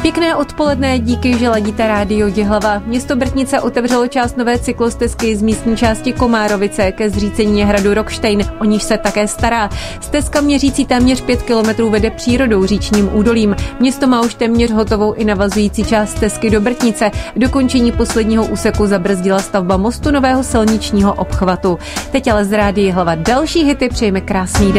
Pěkné odpoledne, díky, že ladíte rádio Jihlava. Město Brtnice otevřelo část nové cyklostezky z místní části Komárovice ke zřícení hradu Rockštejn, o níž se také stará. Stezka měřící téměř 5 kilometrů vede přírodou říčním údolím. Město má už téměř hotovou i navazující část stezky do Brtnice. Dokončení posledního úseku zabrzdila stavba mostu nového silničního obchvatu. Teď ale z rádia Jihlava další hity, přejeme krásný den.